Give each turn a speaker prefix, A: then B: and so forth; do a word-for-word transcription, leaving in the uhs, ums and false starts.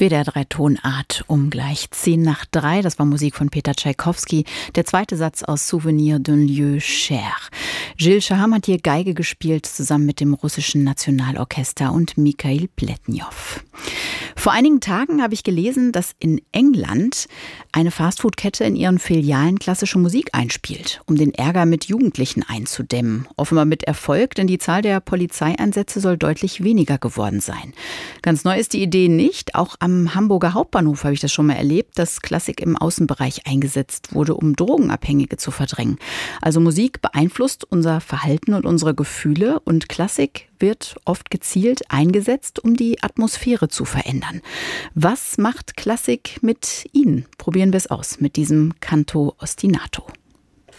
A: W D R drei Tonart um gleich zehn nach drei. Das war Musik von Peter Tschaikowski. Der zweite Satz aus Souvenir d'un lieu cher. Gilles Shaham hat hier Geige gespielt, zusammen mit dem russischen Nationalorchester und Mikhail Pletnjow. Vor einigen Tagen habe ich gelesen, dass in England eine Fastfood-Kette in ihren Filialen klassische Musik einspielt, um den Ärger mit Jugendlichen einzudämmen. Offenbar mit Erfolg, denn die Zahl der Polizeieinsätze soll deutlich weniger geworden sein. Ganz neu ist die Idee nicht. Auch am Hamburger Hauptbahnhof habe ich das schon mal erlebt, dass Klassik im Außenbereich eingesetzt wurde, um Drogenabhängige zu verdrängen. Also Musik beeinflusst unser Verhalten und unsere Gefühle, und Klassik wird oft gezielt eingesetzt, um die Atmosphäre zu verändern. Was macht Klassik mit Ihnen? Probieren wir es aus mit diesem Canto ostinato.